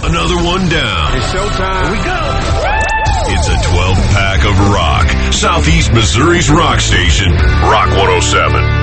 Another one down. It's showtime. Here we go. It's a 12-pack of rock. Southeast Missouri's rock station, Rock 107.